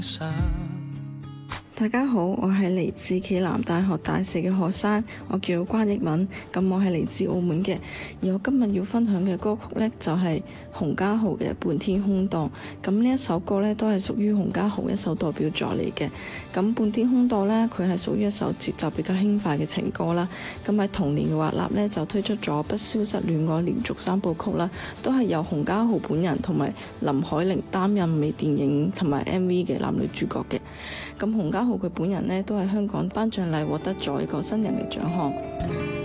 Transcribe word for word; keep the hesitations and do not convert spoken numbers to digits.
大家好，我係嚟自暨南大學大四嘅學生，我叫關憶敏，咁我係嚟自澳門嘅，而我今日要分享嘅歌曲呢，就係洪嘉豪嘅《半天空檔》，咁呢一首歌呢，都係屬於洪嘉豪一首代表作嚟嘅。咁《半天空檔》呢，佢係屬於一首節奏比較輕快嘅情歌啦。咁喺同年嘅華納呢，就推出咗《不消失戀愛》連續三部曲啦，都係由洪嘉豪本人同埋林海玲擔任微電影同埋 M V 嘅男女主角嘅。咁洪嘉豪佢本人呢，都喺香港頒獎禮獲得咗一個新人嘅獎項。